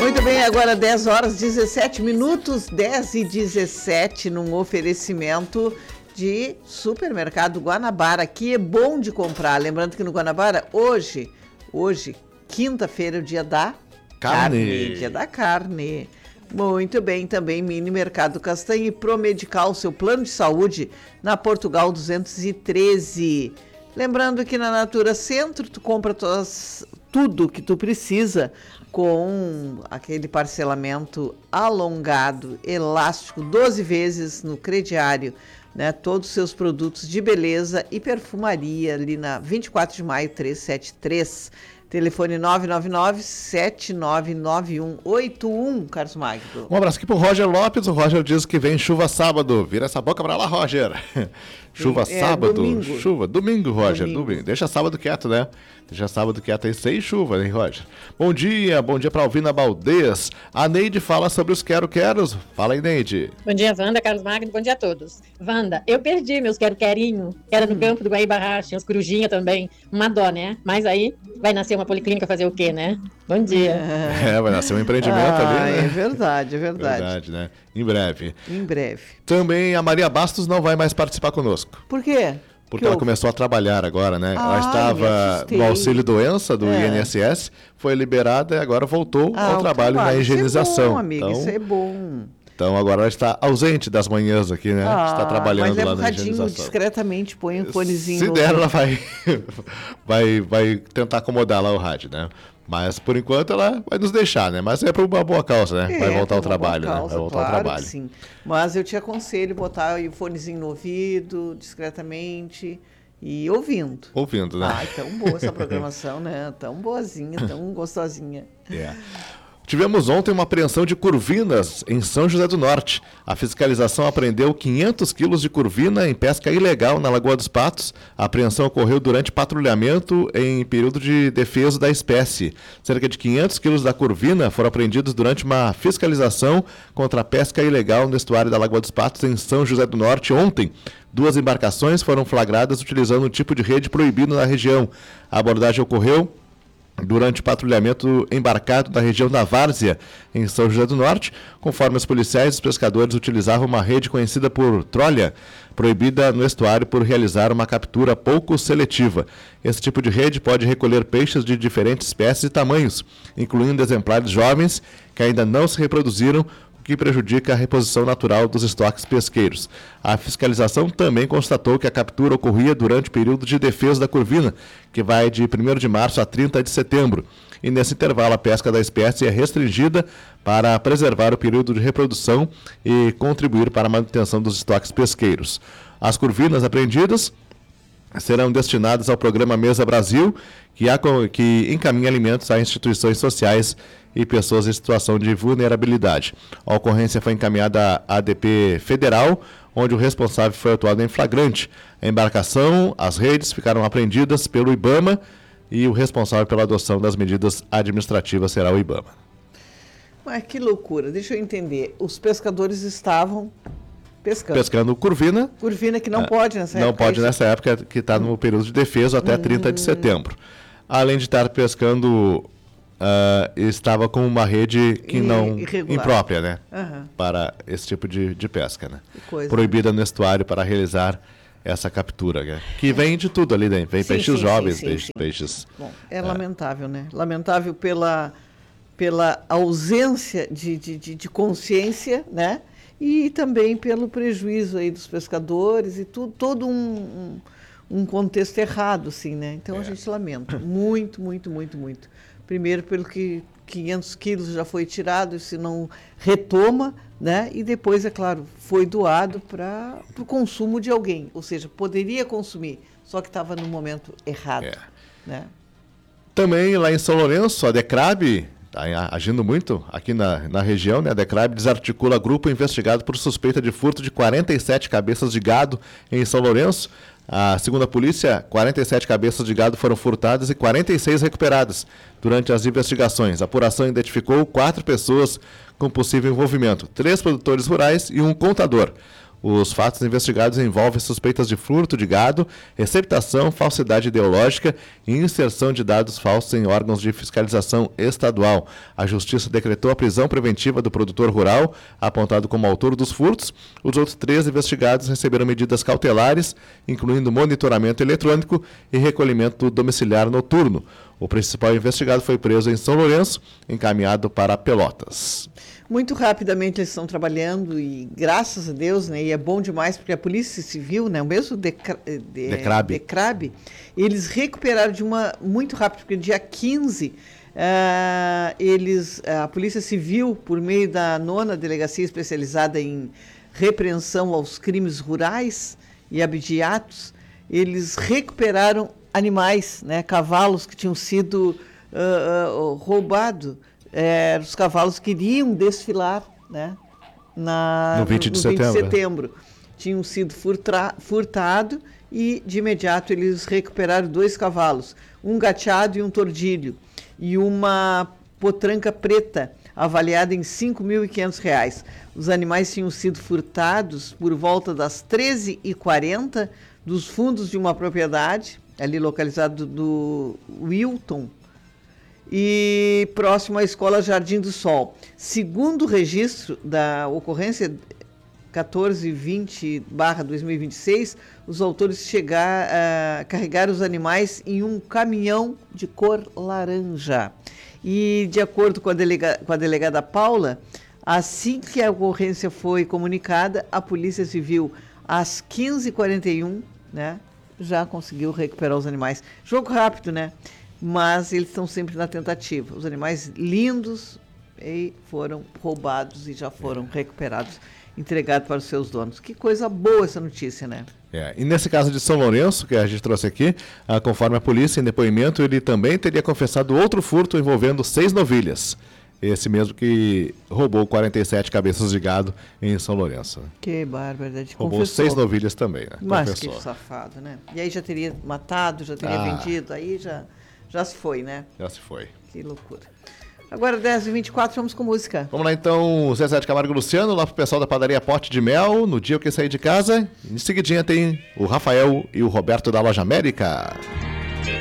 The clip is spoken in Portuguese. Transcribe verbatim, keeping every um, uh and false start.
Muito bem, agora dez horas e dezessete minutos, dez e dezessete, num oferecimento de Supermercado Guanabara, que é bom de comprar. Lembrando que no Guanabara, hoje, hoje, quinta-feira, é o dia da carne. carne. Dia da carne. Muito bem, também Mini Mercado Castanha e Promedical, seu plano de saúde, na Portugal duzentos e treze. Lembrando que na Natura Centro, tu compra todas, tudo que tu precisa com aquele parcelamento alongado, elástico, doze vezes no crediário, né? Todos os seus produtos de beleza e perfumaria ali na vinte e quatro de maio, trezentos e setenta e três. Telefone nove nove nove, sete nove nove um oito um, Carlos Magno. Um abraço aqui pro Roger Lopes. O Roger diz que vem chuva sábado. Vira essa boca pra lá, Roger. Chuva é, sábado. Domingo. Chuva. Domingo, Roger. Domingo. Domingo. Deixa sábado quieto, né? Deixa sábado quieto aí, sem chuva, hein, Roger? Bom dia, bom dia pra Alvina Baldez. A Neide fala sobre os quero-queros. Fala aí, Neide. Bom dia, Wanda, Carlos Magno, bom dia a todos. Wanda, eu perdi meus quero-querinho, que era no hum. campo do Guaíba Racha, as corujinhas também. Uma dó, né? Mas aí vai nascer uma policlínica fazer o quê, né? Bom dia. É, é vai nascer um empreendimento ah, ali, né? É verdade, é verdade. Verdade, né? Em breve. Em breve. Também a Maria Bastos não vai mais participar conosco. Por quê? Porque que ela eu... começou a trabalhar agora, né? Ah, ela estava no auxílio-doença do é. I N S S, foi liberada e agora voltou ah, ao trabalho, trabalho na higienização. Isso é bom, amiga, então, isso é bom. Então agora ela está ausente das manhãs aqui, né? Ah, está trabalhando mas lá na higienização. Mas discretamente, põe um fonezinho. Se der, ela vai, vai, vai tentar acomodar lá o rádio, né? Mas, por enquanto, ela vai nos deixar, né? Mas é por uma boa causa, né? É, vai voltar ao trabalho, causa, né? Vai voltar claro ao trabalho. Que sim. Mas eu te aconselho botar o fonezinho no ouvido, discretamente, e ouvindo. Ouvindo, né? Ai, tão boa essa programação, né? Tão boazinha, tão gostosinha. É. Tivemos ontem uma apreensão de curvinas em São José do Norte. A fiscalização apreendeu quinhentos quilos de curvina em pesca ilegal na Lagoa dos Patos. A apreensão ocorreu durante patrulhamento em período de defesa da espécie. Cerca de quinhentos quilos da curvina foram apreendidos durante uma fiscalização contra a pesca ilegal no estuário da Lagoa dos Patos em São José do Norte ontem. Duas embarcações foram flagradas utilizando um tipo de rede proibido na região. A abordagem ocorreu durante o patrulhamento embarcado na região da Várzea, em São José do Norte. Conforme os policiais, os pescadores utilizavam uma rede conhecida por trolha, proibida no estuário por realizar uma captura pouco seletiva. Esse tipo de rede pode recolher peixes de diferentes espécies e tamanhos, incluindo exemplares jovens que ainda não se reproduziram, que prejudica a reposição natural dos estoques pesqueiros. A fiscalização também constatou que a captura ocorria durante o período de defesa da curvina, que vai de primeiro de março a trinta de setembro. E nesse intervalo a pesca da espécie é restringida para preservar o período de reprodução e contribuir para a manutenção dos estoques pesqueiros. As curvinas apreendidas serão destinadas ao programa Mesa Brasil, que, há, que encaminha alimentos a instituições sociais e pessoas em situação de vulnerabilidade. A ocorrência foi encaminhada à A D P Federal, onde o responsável foi autuado em flagrante. A embarcação, as redes ficaram apreendidas pelo IBAMA e o responsável pela adoção das medidas administrativas será o IBAMA. Mas que loucura, deixa eu entender. Os pescadores estavam pescando. Pescando curvina. Curvina que não é, pode nessa não época. Não pode nessa época, que está no período de defesa até hum. trinta de setembro. Além de estar pescando... Uh, estava com uma rede que não irregular. Imprópria, né? Uhum. Para esse tipo de, de pesca, né? Coisa, proibida né? no estuário para realizar essa captura, né? Que vem de tudo ali, né? Vem sim, peixes sim, jovens, sim, peixes, sim. peixes. Bom, é, é lamentável, né? Lamentável pela, pela ausência de, de, de, de consciência, né? E também pelo prejuízo aí dos pescadores e tudo, todo um, um, um contexto errado, assim, né? Então é. a gente lamenta muito, muito, muito, muito. Primeiro, pelo que quinhentos quilos já foi tirado, e se não retoma, né? E depois, é claro, foi doado para o consumo de alguém. Ou seja, poderia consumir, só que estava no momento errado. É. Né? Também lá em São Lourenço, a Decrab está agindo muito aqui na, na região, né? A Decrab desarticula grupo investigado por suspeita de furto de quarenta e sete cabeças de gado em São Lourenço. A, segundo a polícia, quarenta e sete cabeças de gado foram furtadas e quarenta e seis recuperadas durante as investigações. A apuração identificou quatro pessoas com possível envolvimento, três produtores rurais e um contador. Os fatos investigados envolvem suspeitas de furto de gado, receptação, falsidade ideológica e inserção de dados falsos em órgãos de fiscalização estadual. A Justiça decretou a prisão preventiva do produtor rural, apontado como autor dos furtos. Os outros três investigados receberam medidas cautelares, incluindo monitoramento eletrônico e recolhimento domiciliar noturno. O principal investigado foi preso em São Lourenço, encaminhado para Pelotas. Muito rapidamente eles estão trabalhando e graças a Deus, né, e é bom demais porque a Polícia Civil, né, o mesmo Decra, de, Decrab. Decrab, eles recuperaram de uma muito rápido, porque dia quinze uh, eles, a Polícia Civil, por meio da nona Delegacia Especializada em Repreensão aos Crimes Rurais e Abdiatos, eles recuperaram animais, né, cavalos que tinham sido uh, uh, roubados. É, os cavalos queriam desfilar, né, na, no vinte de setembro. vinte de setembro. Tinham sido furtra, furtado e, de imediato, eles recuperaram dois cavalos, um gateado e um tordilho, e uma potranca preta, avaliada em cinco mil e quinhentos reais. Os animais tinham sido furtados por volta das treze e quarenta dos fundos de uma propriedade, ali localizado do Wilton, e próximo à Escola Jardim do Sol. Segundo o registro da ocorrência quatorze vinte barra dois mil e vinte e seis, os autores chegar, uh, carregaram os animais em um caminhão de cor laranja. E, de acordo com a, delega, com a delegada Paula, assim que a ocorrência foi comunicada, a Polícia Civil, às quinze e quarenta e um, né, já conseguiu recuperar os animais. Jogo rápido, né? Mas eles estão sempre na tentativa. Os animais lindos e foram roubados e já foram recuperados, entregados para os seus donos. Que coisa boa essa notícia, né? É, e nesse caso de São Lourenço, que a gente trouxe aqui, ah, conforme a polícia, em depoimento, ele também teria confessado outro furto envolvendo seis novilhas. Esse mesmo que roubou quarenta e sete cabeças de gado em São Lourenço. Que barbaridade. Roubou Confessou. seis novilhas também, né? Mas Confessou. que safado, né? E aí já teria matado, já teria Ah. vendido, aí já, já se foi, né? Já se foi. Que loucura. Agora, dez e vinte e quatro, vamos com música. Vamos lá então, Zezé de Camargo e Luciano, lá pro pessoal da padaria Pote de Mel, no dia que eu saí de casa. Em seguidinha tem o Rafael e o Roberto da Loja América.